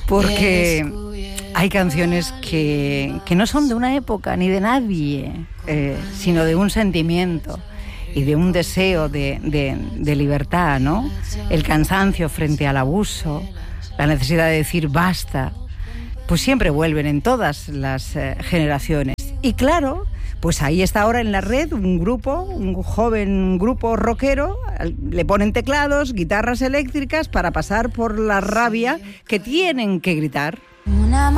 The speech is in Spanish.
Porque hay canciones que no son de una época ni de nadie, sino de un sentimiento y de un deseo de libertad, ¿no? El cansancio frente al abuso, la necesidad de decir basta, pues siempre vuelven en todas las generaciones. Y claro, pues ahí está ahora en la red un joven grupo rockero, le ponen teclados, guitarras eléctricas para pasar por la rabia que tienen que gritar.